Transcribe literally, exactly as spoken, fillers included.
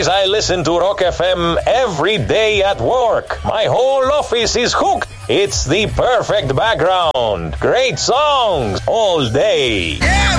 guys, I listen to Rock F M every day at work. My whole office is hooked. It's the perfect background. Great songs all day. Yeah,